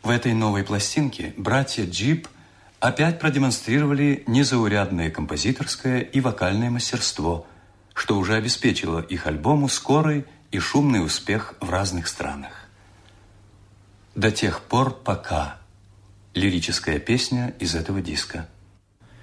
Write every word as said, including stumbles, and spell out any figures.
В этой новой пластинке братья Джип опять продемонстрировали незаурядное композиторское и вокальное мастерство, что уже обеспечило их альбому скорый и шумный успех в разных странах. «До тех пор, пока» – лирическая песня из этого диска.